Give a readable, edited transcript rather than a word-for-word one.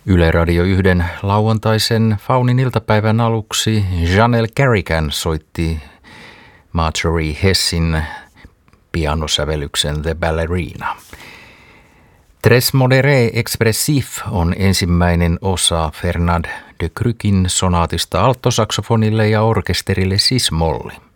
Yle Radio 1 lauantaisen Faunin iltapäivän aluksi Janelle Garrigan soitti Marjorie Hessin pianosävellyksen The Ballerina. Tres Modere Expressif on ensimmäinen osa Fernand de Cruquin sonaatista alttosaksofonille ja orkesterille sis-molli.